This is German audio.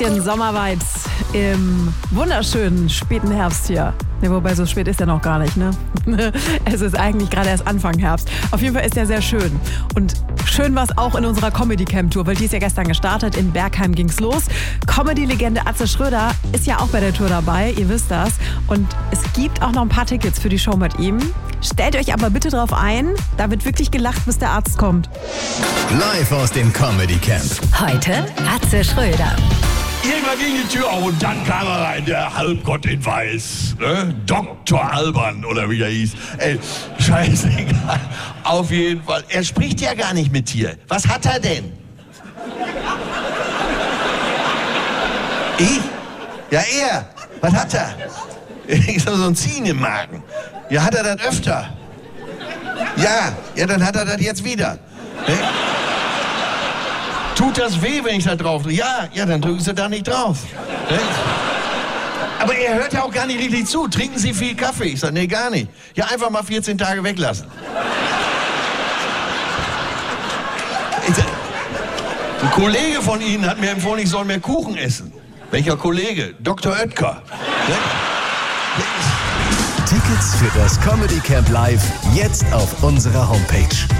Sommervibes im wunderschönen späten Herbst hier. Ne, wobei so spät ist er noch gar nicht, ne? Es ist eigentlich gerade erst Anfang Herbst. Auf jeden Fall ist er sehr schön. Und schön war es auch in unserer Comedy-Camp-Tour, weil die ist ja gestern gestartet. In Bergheim ging's los. Comedy-Legende Atze Schröder ist ja auch bei der Tour dabei, ihr wisst das. Und es gibt auch noch ein paar Tickets für die Show mit ihm. Stellt euch aber bitte drauf ein, da wird wirklich gelacht, bis der Arzt kommt. Live aus dem Comedy Camp. Heute Atze Schröder. Irgendwann ging die Tür auf und dann kam er rein, der Halbgott in Weiß. Ne? Dr. Alban oder wie er hieß. Ey, scheißegal. Auf jeden Fall. Er spricht ja gar nicht mit dir. Was hat er denn? Ich? Ja, er. Was hat er? Ich sag, so ein Ziehen im Magen. Ja, hat er das öfter? Ja, dann hat er das jetzt wieder. Ne? Tut das weh, wenn ich da drauf drücke? Ja, dann drücken Sie da nicht drauf. Ne? Aber er hört ja auch gar nicht richtig zu. Trinken Sie viel Kaffee? Ich sage, nee, gar nicht. Ja, einfach mal 14 Tage weglassen. Ein Kollege von Ihnen hat mir empfohlen, ich soll mehr Kuchen essen. Welcher Kollege? Dr. Oetker. Ne? Tickets für das Comedy Camp Live jetzt auf unserer Homepage.